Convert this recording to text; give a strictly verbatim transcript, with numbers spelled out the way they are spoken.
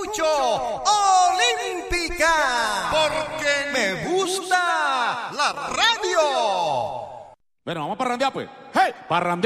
escucho Olímpica, porque me gusta la radio. Bueno, vamos a parrandear, pues. ¡Hey! Parrandear.